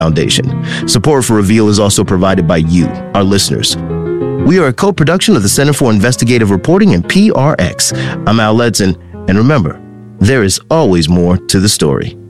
Foundation. Support for Reveal is also provided by you, our listeners. We are a co-production of the Center for Investigative Reporting and PRX. I'm Al Letson, and remember, there is always more to the story.